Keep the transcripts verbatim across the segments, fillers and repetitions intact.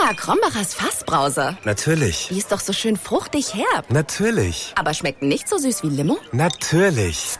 Lecker, Krombacher's Fassbrause. Natürlich. Die ist doch so schön fruchtig herb. Natürlich. Aber schmeckt nicht so süß wie Limo? Natürlich.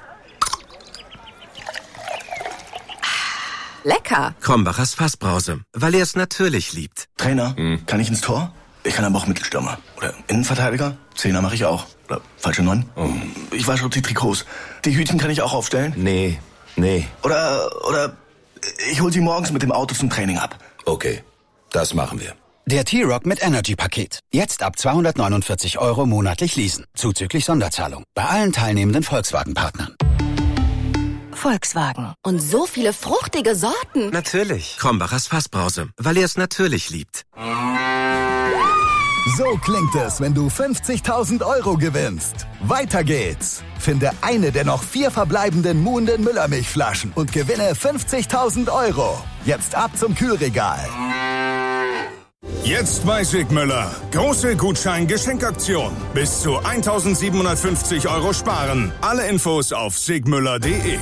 Lecker. Krombacher's Fassbrause, weil er es natürlich liebt. Trainer, hm. kann ich ins Tor? Ich kann aber auch Mittelstürmer. Oder Innenverteidiger? Zehner mache ich auch. Oder falsche Neun? Oh. Ich wasche auch die Trikots. Die Hütchen kann ich auch aufstellen? Nee, nee. Oder, oder ich hol sie morgens mit dem Auto zum Training ab. Okay, das machen wir. Der T-Rock mit Energy-Paket. Jetzt ab zweihundertneunundvierzig Euro monatlich leasen. Zuzüglich Sonderzahlung. Bei allen teilnehmenden Volkswagen-Partnern. Volkswagen. Und so viele fruchtige Sorten. Natürlich. Krombacher's Fassbrause, weil er es natürlich liebt. So klingt es, wenn du fünfzigtausend Euro gewinnst. Weiter geht's. Finde eine der noch vier verbleibenden Muhnden Müllermilchflaschen und gewinne fünfzigtausend Euro. Jetzt ab zum Kühlregal. Jetzt bei Sigmüller. Große Gutschein-Geschenkaktion. Bis zu eintausendsiebenhundertfünfzig Euro sparen. Alle Infos auf sigmüller punkt de.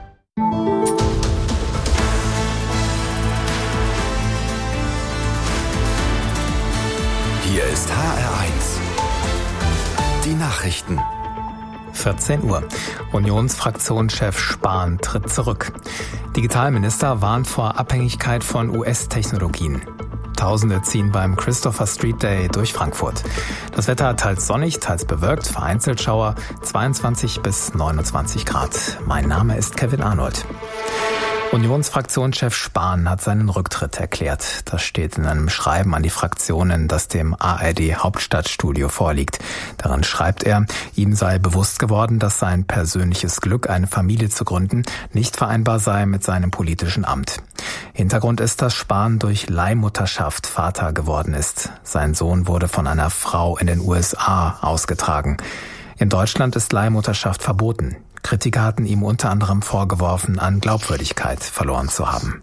Hier ist H R eins. Die Nachrichten. vierzehn Uhr. Unionsfraktionschef Spahn tritt zurück. Digitalminister warnt vor Abhängigkeit von U S-Technologien. Tausende ziehen beim Christopher Street Day durch Frankfurt. Das Wetter teils sonnig, teils bewölkt, vereinzelt Schauer, zweiundzwanzig bis neunundzwanzig Grad. Mein Name ist Kevin Arnold. Unionsfraktionschef Spahn hat seinen Rücktritt erklärt. Das steht in einem Schreiben an die Fraktionen, das dem A R D-Hauptstadtstudio vorliegt. Darin schreibt er, ihm sei bewusst geworden, dass sein persönliches Glück, eine Familie zu gründen, nicht vereinbar sei mit seinem politischen Amt. Hintergrund ist, dass Spahn durch Leihmutterschaft Vater geworden ist. Sein Sohn wurde von einer Frau in den U S A ausgetragen. In Deutschland ist Leihmutterschaft verboten. Kritiker hatten ihm unter anderem vorgeworfen, an Glaubwürdigkeit verloren zu haben.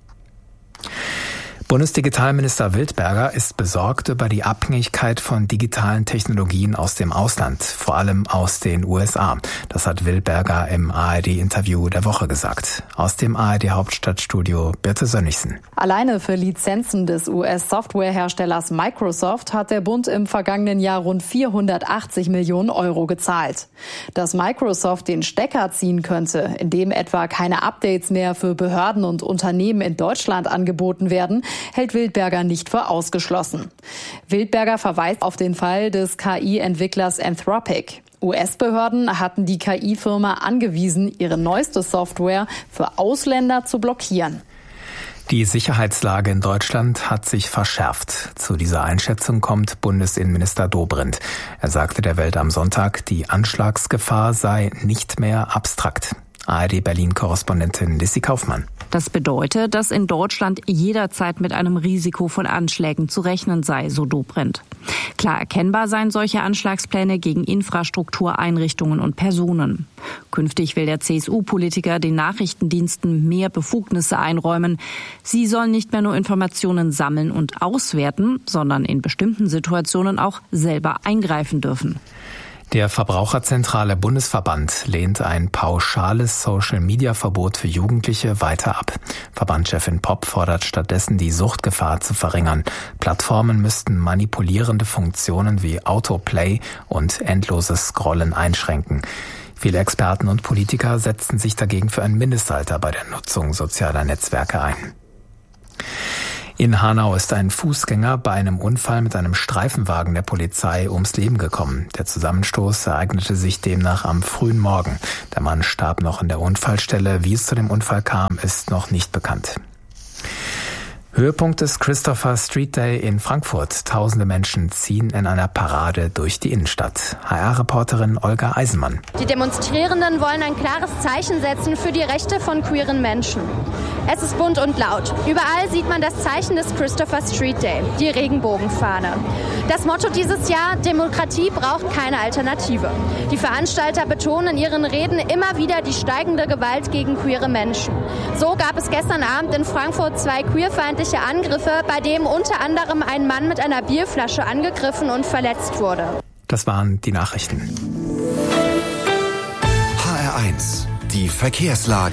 Bundesdigitalminister Wildberger ist besorgt über die Abhängigkeit von digitalen Technologien aus dem Ausland, vor allem aus den U S A. Das hat Wildberger im A R D-Interview der Woche gesagt. Aus dem A R D-Hauptstadtstudio Birte Sönnigsen. Alleine für Lizenzen des U S-Softwareherstellers Microsoft hat der Bund im vergangenen Jahr rund vierhundertachtzig Millionen Euro gezahlt. Dass Microsoft den Stecker ziehen könnte, indem etwa keine Updates mehr für Behörden und Unternehmen in Deutschland angeboten werden, hält Wildberger nicht für ausgeschlossen. Wildberger verweist auf den Fall des K I-Entwicklers Anthropic. U S-Behörden hatten die K I-Firma angewiesen, ihre neueste Software für Ausländer zu blockieren. Die Sicherheitslage in Deutschland hat sich verschärft. Zu dieser Einschätzung kommt Bundesinnenminister Dobrindt. Er sagte der Welt am Sonntag, die Anschlagsgefahr sei nicht mehr abstrakt. A R D-Berlin-Korrespondentin Lissy Kaufmann. Das bedeutet, dass in Deutschland jederzeit mit einem Risiko von Anschlägen zu rechnen sei, so Dobrindt. Klar erkennbar seien solche Anschlagspläne gegen Infrastruktur, Einrichtungen und Personen. Künftig will der C S U-Politiker den Nachrichtendiensten mehr Befugnisse einräumen. Sie sollen nicht mehr nur Informationen sammeln und auswerten, sondern in bestimmten Situationen auch selber eingreifen dürfen. Der Verbraucherzentrale Bundesverband lehnt ein pauschales Social-Media-Verbot für Jugendliche weiter ab. Verbandschefin Popp fordert stattdessen, die Suchtgefahr zu verringern. Plattformen müssten manipulierende Funktionen wie Autoplay und endloses Scrollen einschränken. Viele Experten und Politiker setzten sich dagegen für ein Mindestalter bei der Nutzung sozialer Netzwerke ein. In Hanau ist ein Fußgänger bei einem Unfall mit einem Streifenwagen der Polizei ums Leben gekommen. Der Zusammenstoß ereignete sich demnach am frühen Morgen. Der Mann starb noch in der Unfallstelle. Wie es zu dem Unfall kam, ist noch nicht bekannt. Höhepunkt des Christopher Street Day in Frankfurt. Tausende Menschen ziehen in einer Parade durch die Innenstadt. H R-Reporterin Olga Eisenmann. Die Demonstrierenden wollen ein klares Zeichen setzen für die Rechte von queeren Menschen. Es ist bunt und laut. Überall sieht man das Zeichen des Christopher Street Day, die Regenbogenfahne. Das Motto dieses Jahr: Demokratie braucht keine Alternative. Die Veranstalter betonen in ihren Reden immer wieder die steigende Gewalt gegen queere Menschen. So gab es gestern Abend in Frankfurt zwei queerfeindliche Angriffe, bei denen unter anderem ein Mann mit einer Bierflasche angegriffen und verletzt wurde. Das waren die Nachrichten. H R eins, die Verkehrslage.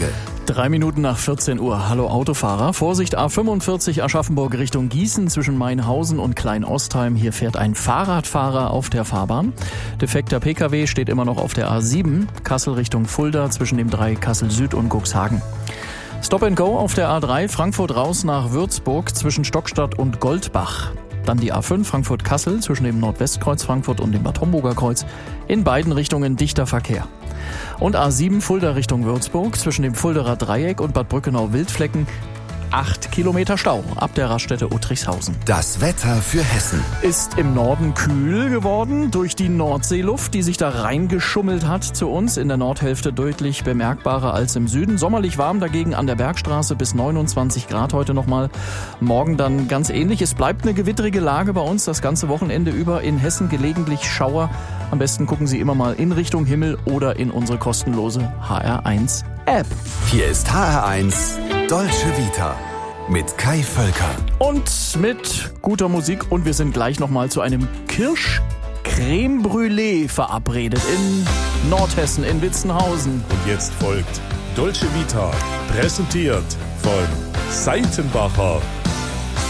Drei Minuten nach vierzehn Uhr. Hallo Autofahrer. Vorsicht, A fünfundvierzig Aschaffenburg Richtung Gießen zwischen Mainhausen und Klein-Ostheim. Hier fährt ein Fahrradfahrer auf der Fahrbahn. Defekter P K W steht immer noch auf der A sieben. Kassel Richtung Fulda zwischen dem Dreieck Kassel Süd und Cuxhagen. Stop and Go auf der A drei Frankfurt raus nach Würzburg zwischen Stockstadt und Goldbach. Dann die A fünf Frankfurt-Kassel zwischen dem Nordwestkreuz Frankfurt und dem Bad Homburger Kreuz. In beiden Richtungen dichter Verkehr. Und A sieben Fulda Richtung Würzburg zwischen dem Fulderer Dreieck und Bad Brückenau-Wildflecken. Acht Kilometer Stau ab der Raststätte Uttrichshausen. Das Wetter für Hessen. Ist im Norden kühl geworden durch die Nordseeluft, die sich da reingeschummelt hat zu uns. In der Nordhälfte deutlich bemerkbarer als im Süden. Sommerlich warm dagegen an der Bergstraße bis neunundzwanzig Grad heute nochmal. Morgen dann ganz ähnlich. Es bleibt eine gewitterige Lage bei uns das ganze Wochenende über. In Hessen gelegentlich Schauer. Am besten gucken Sie immer mal in Richtung Himmel oder in unsere kostenlose H R eins App. Hier ist H R eins Dolce Vita mit Kai Völker. Und mit guter Musik. Und wir sind gleich nochmal zu einem Kirsch-Creme Brûlée verabredet in Nordhessen, in Witzenhausen. Und jetzt folgt Dolce Vita, präsentiert von Seitenbacher.